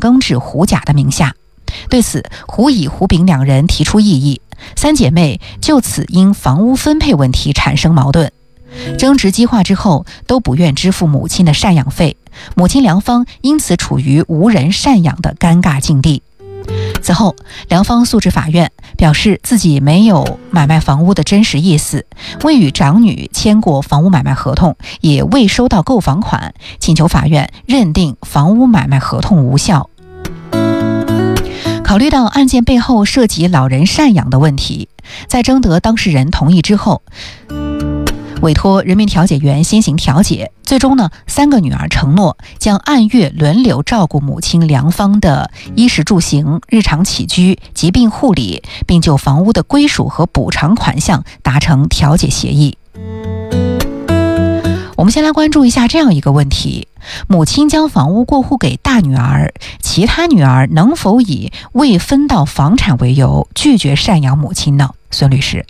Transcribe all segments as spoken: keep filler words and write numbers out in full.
庚至胡甲的名下。对此，胡乙、胡丙两人提出异议，三姐妹就此因房屋分配问题产生矛盾。争执激化之后，都不愿支付母亲的赡养费，母亲梁芳因此处于无人赡养的尴尬境地。此后，梁芳诉至法院，表示自己没有买卖房屋的真实意思，未与长女签过房屋买卖合同，也未收到购房款，请求法院认定房屋买卖合同无效。考虑到案件背后涉及老人赡养的问题，在征得当事人同意之后，委托人民调解员先行调解，最终呢，三个女儿承诺将按月轮流照顾母亲梁芳的衣食住行、日常起居、疾病护理，并就房屋的归属和补偿款项达成调解协议。我们先来关注一下这样一个问题：母亲将房屋过户给大女儿，其他女儿能否以未分到房产为由拒绝赡养母亲呢？孙律师。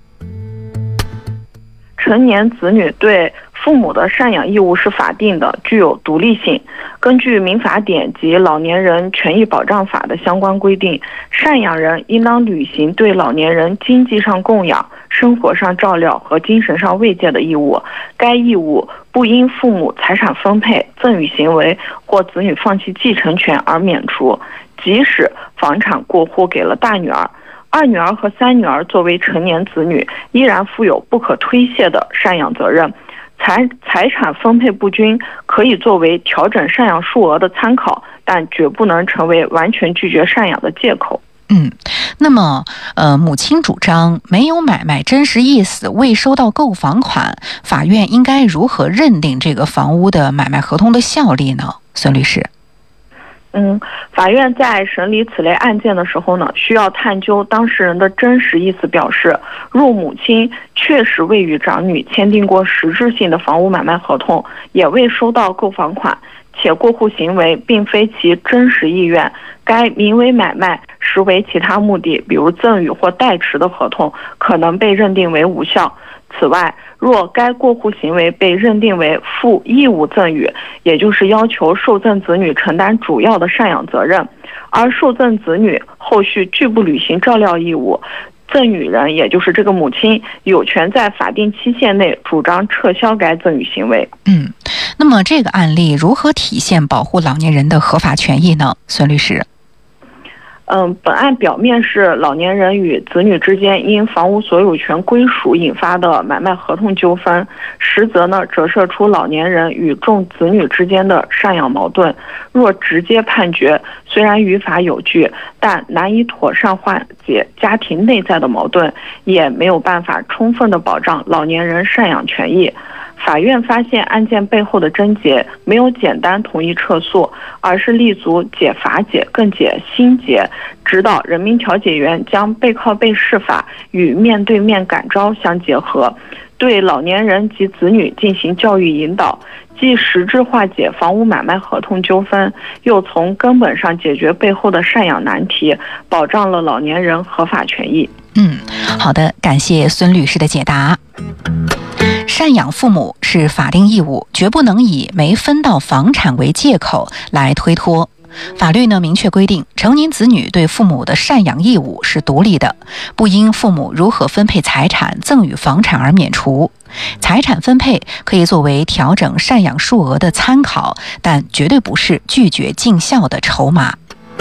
成年子女对父母的赡养义务是法定的，具有独立性。根据民法典及老年人权益保障法的相关规定，赡养人应当履行对老年人经济上供养、生活上照料和精神上慰藉的义务。该义务不因父母财产分配、赠与行为或子女放弃继承权而免除，即使房产过户给了大女儿，二女儿和三女儿作为成年子女，依然负有不可推卸的赡养责任。财财产分配不均可以作为调整赡养数额的参考，但绝不能成为完全拒绝赡养的借口。 嗯，那么，呃，母亲主张没有买卖真实意思，未收到购房款，法院应该如何认定这个房屋的买卖合同的效力呢？孙律师。 嗯，法院在审理此类案件的时候呢，需要探究当事人的真实意思表示。若母亲确实未与长女签订过实质性的房屋买卖合同，也未收到购房款，且过户行为并非其真实意愿，该名为买卖实为其他目的，比如赠与或代持的合同，可能被认定为无效。此外，若该过户行为被认定为负义务赠与，也就是要求受赠子女承担主要的赡养责任，而受赠子女后续拒不履行照料义务，赠与人也就是这个母亲有权在法定期限内主张撤销该赠与行为。 嗯，那么这个案例如何体现保护老年人的合法权益呢？孙律师。 嗯，本案表面是老年人与子女之间因房屋所有权归属引发的买卖合同纠纷，实则呢折射出老年人与众子女之间的赡养矛盾。若直接判决，虽然语法有据，但难以妥善化解家庭内在的矛盾，也没有办法充分的保障老年人赡养权益。法院发现案件背后的症结，没有简单同意撤诉，而是立足解法解更解心结，指导人民调解员将背靠背释法与面对面感召相结合，对老年人及子女进行教育引导，既实质化解房屋买卖合同纠纷，又从根本上解决背后的赡养难题，保障了老年人合法权益。 嗯，好的，感谢孙律师的解答。赡养父母是法定义务，绝不能以没分到房产为借口来推脱。法律呢明确规定，成年子女对父母的赡养义务是独立的，不因父母如何分配财产、赠与房产而免除。财产分配可以作为调整赡养数额的参考，但绝对不是拒绝尽孝的筹码。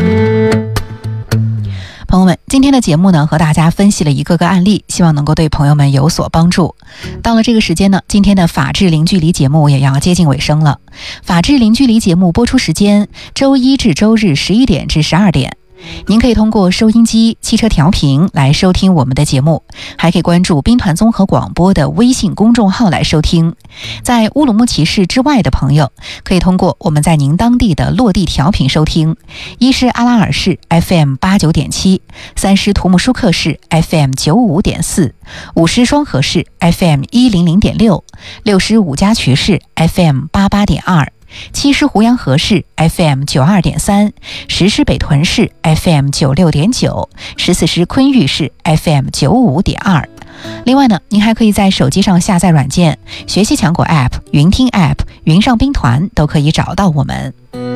朋友们，今天的节目呢，和大家分析了一个个案例，希望能够对朋友们有所帮助。到了这个时间呢，今天的法治零距离节目也要接近尾声了。法治零距离节目播出时间：周一至周日十一点至十二点。您可以通过收音机、汽车调频来收听我们的节目，还可以关注兵团综合广播的微信公众号来收听。在乌鲁木齐市之外的朋友，可以通过我们在您当地的落地调频收听：一是阿拉尔市 F M 八九点七，三是图姆舒克市 F M 九五点四，五是双河市 F M 一零零点六，六是五家渠市 F M 八八点二。七是胡杨河市 F M 九二点三，十是北屯市 F M 九六点九，十四是昆玉市 F M 九五点二。另外呢，您还可以在手机上下载软件，学习强国 App、云听 App、云上兵团都可以找到我们。